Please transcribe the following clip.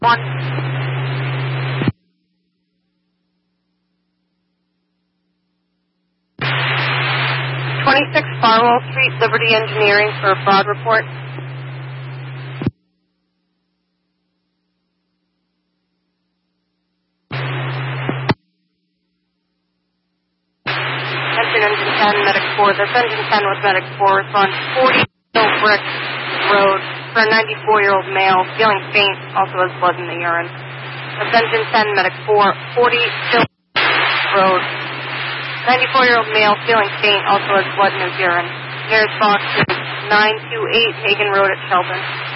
1. 26 Farwell Street, Liberty Engineering for a fraud report. Engine 10, Medic 4. This Engine 10 was Medic 4. It's on 40 Hill Brick Road for a 94-year-old male, feeling faint, also has blood in the urine. That's Engine 10, Medic 4, 40 Hill Road. 94-year-old male, feeling faint, also has blood in his urine. Nearest box is 928 Hagen Road at Shelburne.